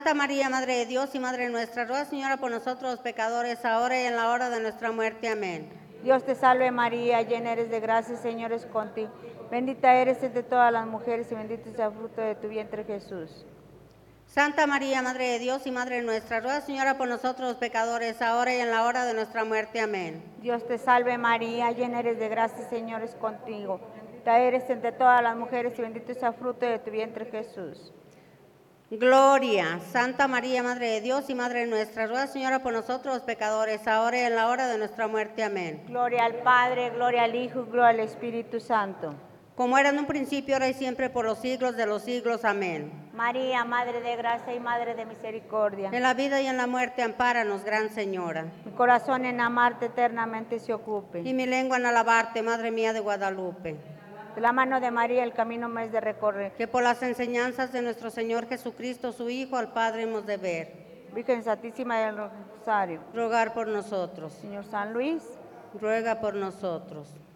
Santa María, Madre de Dios y Madre nuestra, ruega, Señora, por nosotros los pecadores, ahora y en la hora de nuestra muerte. Amén. Dios te salve María, llena eres de gracia, el Señor es contigo. Bendita eres entre todas las mujeres y bendito es el fruto de tu vientre, Jesús. Santa María, Madre de Dios y Madre nuestra, ruega, Señora, por nosotros los pecadores, ahora y en la hora de nuestra muerte. Amén. Dios te salve María, llena eres de gracia, el Señor es contigo. Bendita eres entre todas las mujeres y bendito es el fruto de tu vientre, Jesús. Gloria, Santa María, Madre de Dios y Madre nuestra, ruega, Señora, por nosotros los pecadores, ahora y en la hora de nuestra muerte. Amén. Gloria al Padre, gloria al Hijo, gloria al Espíritu Santo. Como era en un principio, ahora y siempre, por los siglos de los siglos. Amén. María, Madre de gracia y Madre de misericordia. En la vida y en la muerte, ampáranos, Gran Señora. Mi corazón en amarte eternamente se ocupe. Y mi lengua en alabarte, Madre mía de Guadalupe. De la mano de María el camino me es de recorrer. Que por las enseñanzas de nuestro Señor Jesucristo, su Hijo, al Padre hemos de ver. Virgen Santísima del Rosario. Rogar por nosotros. Señor San Luis. Ruega por nosotros.